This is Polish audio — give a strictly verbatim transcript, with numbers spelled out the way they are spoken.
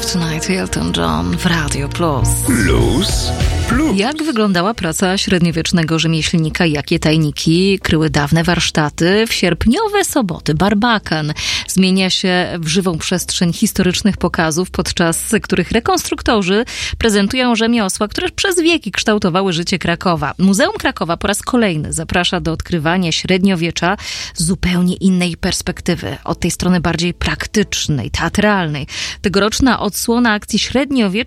Alive Tonight, Elton John w Radio Plus. Plus, plus. Jak wyglądała praca średniowiecznego rzemieślnika? Jakie tajniki kryły dawne warsztaty? W sierpniowe soboty Barbakan zmienia się w żywą przestrzeń historycznych pokazów, podczas których rekonstruktorzy prezentują rzemiosła, które przez wieki kształtowały życie Krakowa. Muzeum Krakowa po raz kolejny zaprasza do odkrywania średniowiecza z zupełnie innej perspektywy, od tej strony bardziej praktycznej, teatralnej. Tegoroczna odsłona akcji średniowiecza